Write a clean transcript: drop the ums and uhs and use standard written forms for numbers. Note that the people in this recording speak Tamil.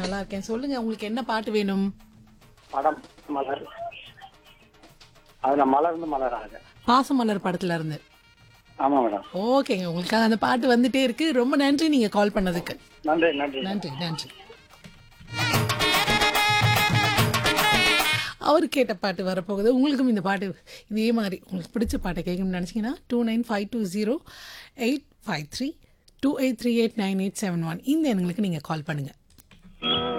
நல்லா இருக்கேன். சொல்லுங்க உங்களுக்கு என்ன பாட்டு வேணும்? படம் மலர். அதுல மலர்ந்து மலராக. பாசமலர் படத்துல இருந்து. ஆமா மேடம். ஓகேங்க. உங்களுக்காக அந்த பாட்டு வந்துட்டே இருக்கு. ரொம்ப நன்றி நீங்க கால் பண்ணதுக்கு. நன்றி நன்றி. நன்றி, நன்றி. அவர் கேட்ட பாட்டு வரப்போகுது. உங்களுக்கும் இந்த பாட்டு இதே மாதிரி உங்களுக்கு பிடிச்ச பாட்டை கேட்கணும்னு நினச்சிங்கன்னா 29520853 28389871 இந்த எண்களுக்கு நீங்கள் கால் பண்ணுங்கள்.